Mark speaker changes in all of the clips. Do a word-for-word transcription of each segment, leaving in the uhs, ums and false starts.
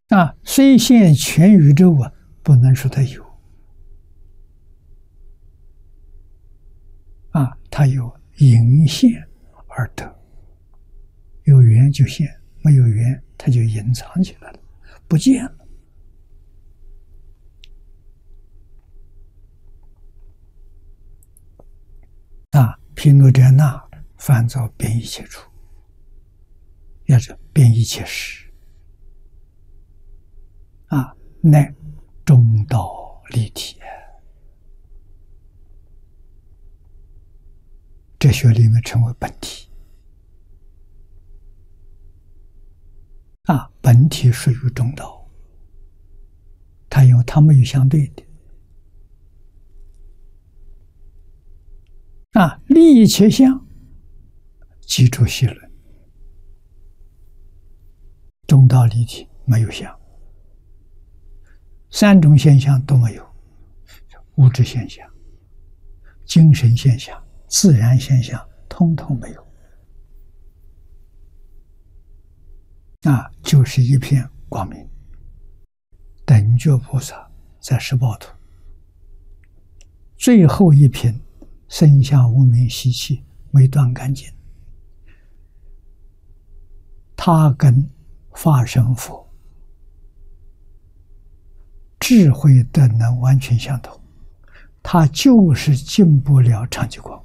Speaker 1: 啊，虽现全宇宙啊，不能说它有啊，它有隐现而得，有缘就现，没有缘它就隐藏起来了，不见了。啊，毗卢遮那梵造遍一切处，要是遍一切时。啊，乃中道立体。哲学里面称为本体。啊，本体属于中道，它有它没有相对的。啊，立一切相，即诸系论。中道立体没有相。三种现象都没有，物质现象、精神现象、自然现象，通通没有。啊，就是一片光明。等觉菩萨在十报图最后一品生相无明习气没断干净，他跟法身佛智慧德能完全相同，他就是进不了常寂光。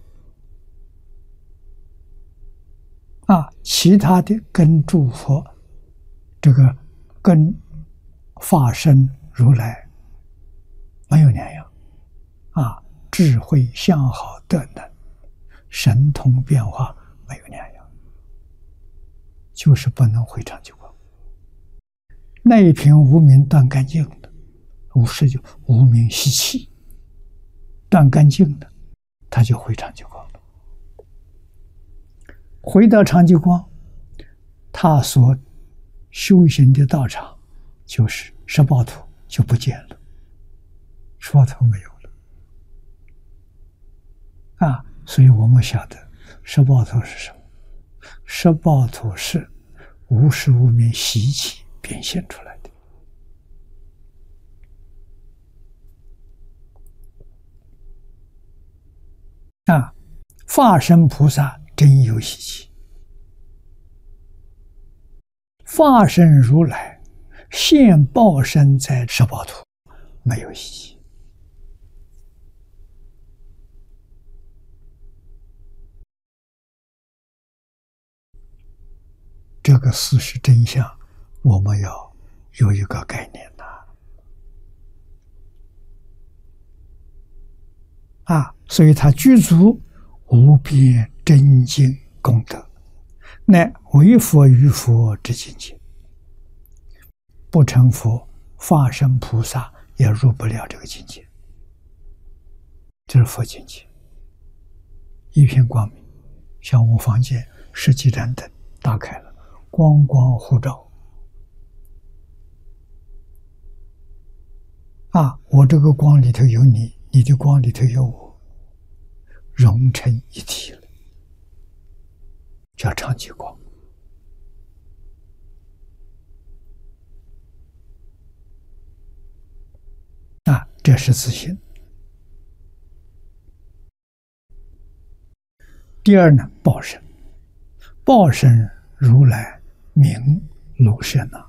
Speaker 1: 啊，其他的跟诸佛这个跟法身如来没有两样。啊，智慧相好德能神通变化没有两样，就是不能回常寂光。那一瓶无明断干净的，无是就无明习气断干净的，他就回常寂光了。回到常寂光，他所修行的道场就是十报图就不见了，十报图没有了。啊，所以我们晓得十报图是什么？十报图是无始无明习气变现出来的。啊，法身菩萨真有习气，法身如来现报身在十报图，没有习气。这个事实真相，我们要有一个概念呐。啊，所以他具足无边真经功德，乃为佛于佛之境界。不成佛，法身菩萨也入不了这个境界。这是佛境界，一片光明，像我房间十几盏灯打开了，光光互照。啊，我这个光里头有你，你的光里头有我，融成一体了，叫常寂光。啊，这是自信。第二呢，报身。报身如来名卢舍那。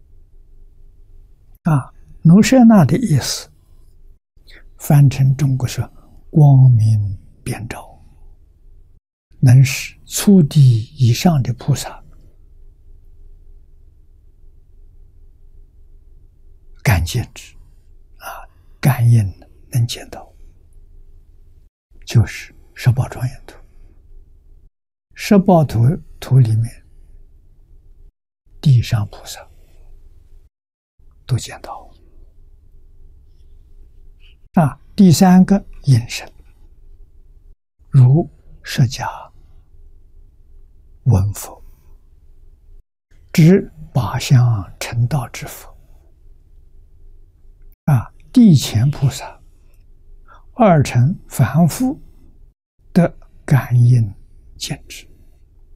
Speaker 1: 啊，卢舍那的意思，翻成中国说光明遍照，能使初地以上的菩萨感见之。啊，感应能见到，就是十报庄严图。十报图图里面，地上菩萨都见到。啊，第三个隐身，如释迦文佛，知八相成道之佛。啊，地前菩萨，二乘凡夫的感应见知。